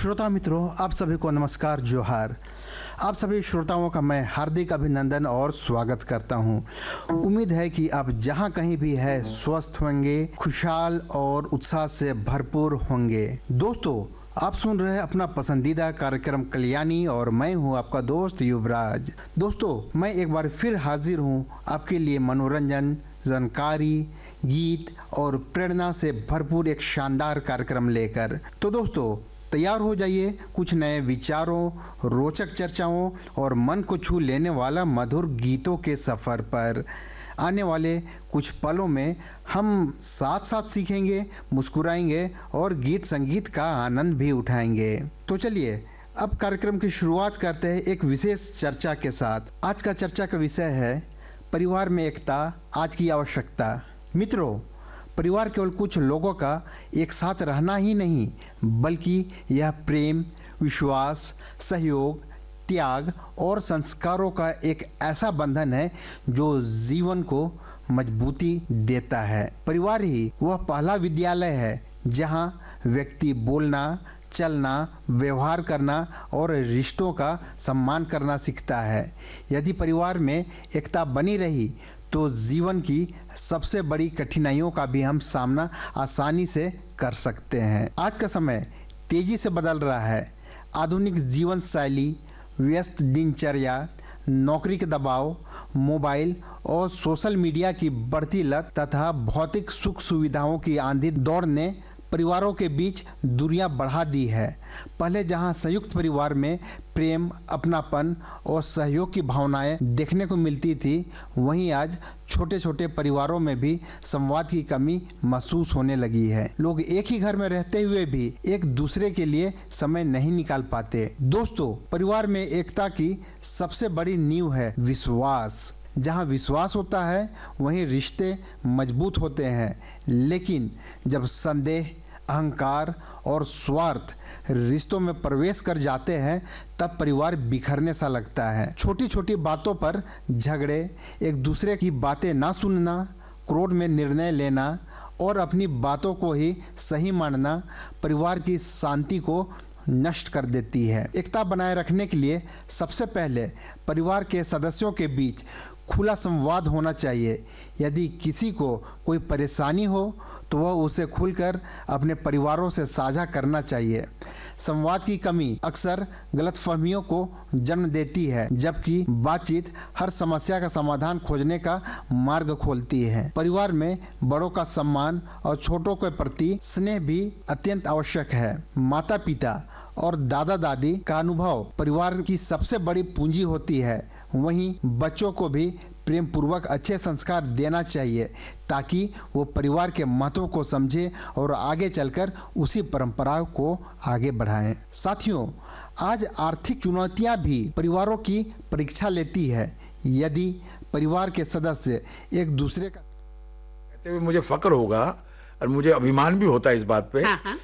श्रोता मित्रों, आप सभी को नमस्कार, जोहार। आप सभी श्रोताओं का मैं हार्दिक अभिनंदन और स्वागत करता हूं। उम्मीद है कि आप जहां कहीं भी है स्वस्थ होंगे, खुशहाल और उत्साह से भरपूर होंगे। दोस्तों, आप सुन रहे हैं अपना पसंदीदा कार्यक्रम कल्याणी और मैं हूं आपका दोस्त युवराज। दोस्तों, मैं एक बार फिर हाजिर हूं आपके लिए मनोरंजन, जानकारी, गीत और प्रेरणा से भरपूर एक शानदार कार्यक्रम लेकर। तो दोस्तों, तैयार हो जाइए कुछ नए विचारों, रोचक चर्चाओं और मन को छू लेने वाला मधुर गीतों के सफर पर। आने वाले कुछ पलों में हम साथ साथ सीखेंगे, मुस्कुराएंगे और गीत संगीत का आनंद भी उठाएंगे। तो चलिए अब कार्यक्रम की शुरुआत करते हैं एक विशेष चर्चा के साथ। आज का चर्चा का विषय है परिवार में एकता, आज की आवश्यकता। मित्रों, परिवार केवल कुछ लोगों का एक साथ रहना ही नहीं, बल्कि यह प्रेम, विश्वास, सहयोग, त्याग और संस्कारों का एक ऐसा बंधन है जो जीवन को मजबूती देता है। परिवार ही वह पहला विद्यालय है जहां व्यक्ति बोलना, चलना, व्यवहार करना और रिश्तों का सम्मान करना सीखता है। यदि परिवार में एकता बनी रही तो जीवन की सबसे बड़ी कठिनाइयों का भी हम सामना आसानी से कर सकते हैं। आज का समय तेजी से बदल रहा है। आधुनिक जीवन शैली, व्यस्त दिनचर्या, नौकरी के दबाव, मोबाइल और सोशल मीडिया की बढ़ती लत तथा भौतिक सुख सुविधाओं की आंधी दौड़ ने परिवारों के बीच दूरियां बढ़ा दी है। पहले जहां संयुक्त परिवार में प्रेम, अपनापन और सहयोग की भावनाएं देखने को मिलती थी, वहीं आज छोटे छोटे परिवारों में भी संवाद की कमी महसूस होने लगी है। लोग एक ही घर में रहते हुए भी एक दूसरे के लिए समय नहीं निकाल पाते। दोस्तों, परिवार में एकता की सबसे बड़ी नींव है विश्वास। जहां विश्वास होता है वहीं रिश्ते मजबूत होते हैं, लेकिन जब संदेह, अहंकार और स्वार्थ रिश्तों में प्रवेश कर जाते हैं तब परिवार बिखरने सा लगता है। छोटी छोटी बातों पर झगड़े, एक दूसरे की बातें ना सुनना, क्रोध में निर्णय लेना और अपनी बातों को ही सही मानना परिवार की शांति को नष्ट कर देती है। एकता बनाए रखने के लिए सबसे पहले परिवार के सदस्यों के बीच खुला संवाद होना चाहिए। यदि किसी को कोई परेशानी हो तो वह उसे खुलकर अपने परिवारों से साझा करना चाहिए। संवाद की कमी अक्सर गलतफहमियों को जन्म देती है, जबकि बातचीत हर समस्या का समाधान खोजने का मार्ग खोलती है। परिवार में बड़ों का सम्मान और छोटों के प्रति स्नेह भी अत्यंत आवश्यक है। माता पिता और दादा दादी का अनुभव परिवार की सबसे बड़ी पूंजी होती है। वहीं बच्चों को भी प्रेम पूर्वक अच्छे संस्कार देना चाहिए ताकि वो परिवार के महत्व को समझे और आगे चलकर उसी परंपरा को आगे बढ़ाएं। साथियों, आज आर्थिक चुनौतियां भी परिवारों की परीक्षा लेती है। यदि परिवार के सदस्य एक दूसरे का कहते हुए मुझे फक्र होगा और मुझे अभिमान भी होता है इस बात पे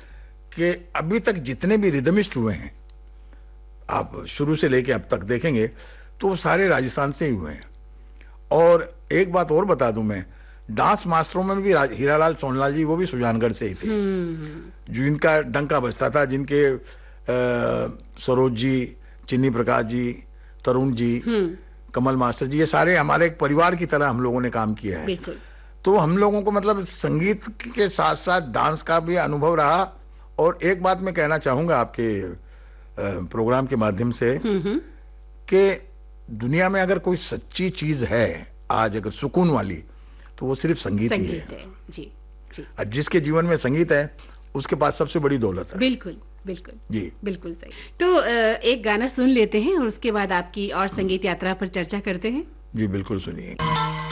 कि अभी तक जितने भी रिदमिस्ट हुए हैं, आप शुरू से लेके अब तक देखेंगे तो वो सारे राजस्थान से ही हुए हैं। और एक बात और बता दूं मैं, डांस मास्टरों में भी हीरालाल सोनलाल जी वो भी सुजानगढ़ से ही थे, जो इनका डंका बजता था, जिनके सरोज जी, चिन्नी प्रकाश जी, तरुण जी, कमल मास्टर जी, ये सारे हमारे एक परिवार की तरह हम लोगों ने काम किया है। तो हम लोगों को मतलब संगीत के साथ साथ डांस का भी अनुभव रहा। और एक बात मैं कहना चाहूंगा आपके प्रोग्राम के माध्यम से कि दुनिया में अगर कोई सच्ची चीज है आज अगर सुकून वाली, तो वो सिर्फ संगीत ही है। जी जी। और जिसके जीवन में संगीत है उसके पास सबसे बड़ी दौलत है। बिल्कुल बिल्कुल जी, बिल्कुल सही। तो एक गाना सुन लेते हैं और उसके बाद आपकी और संगीत यात्रा पर चर्चा करते हैं। जी बिल्कुल, सुनिए।